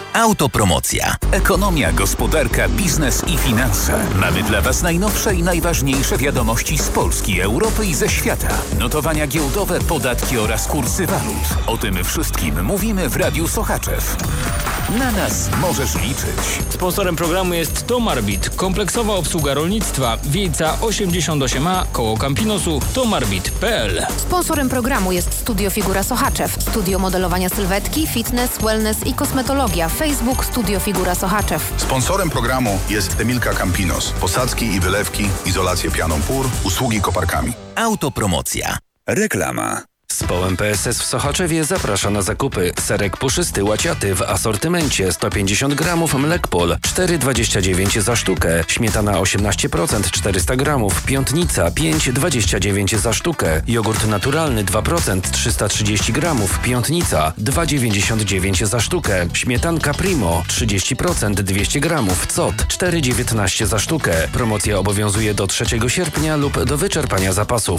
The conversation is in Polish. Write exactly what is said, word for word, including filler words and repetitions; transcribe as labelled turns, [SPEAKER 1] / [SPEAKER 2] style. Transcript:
[SPEAKER 1] Autopromocja. Ekonomia, gospodarka, biznes i finanse. Mamy dla Was najnowsze i najważniejsze wiadomości z Polski, Europy i ze świata. Notowania giełdowe, podatki oraz kursy walut. O tym wszystkim mówimy w Radiu Sochaczew. Na nas możesz liczyć.
[SPEAKER 2] Sponsorem programu jest Tomarbit, kompleksowa obsługa rolnictwa, Wiejca osiemdziesiąt osiem A, koło Campinosu, tomarbit kropka p l.
[SPEAKER 3] Sponsorem programu jest Studio Figura Sochaczew, studio modelowania sylwetki, fitness, wellness i kosmetologia. Facebook Studio Figura Sochaczew.
[SPEAKER 4] Sponsorem programu jest Emilka Campinos. Posadzki i wylewki, izolację pianą pór, usługi koparkami.
[SPEAKER 1] Autopromocja.
[SPEAKER 5] Reklama. Społem P S S w Sochaczewie zaprasza na zakupy. Serek puszysty łaciaty w asortymencie sto pięćdziesiąt gramów, Mlekpol cztery dwadzieścia dziewięć za sztukę, śmietana osiemnaście procent czterysta gramów, Piątnica pięć dwadzieścia dziewięć za sztukę, jogurt naturalny dwa procent trzysta trzydzieści gramów, Piątnica dwa dziewięćdziesiąt dziewięć za sztukę, śmietanka Primo trzydzieści procent dwieście gramów, Cot cztery dziewiętnaście za sztukę. Promocja obowiązuje do trzeciego sierpnia lub do wyczerpania zapasów.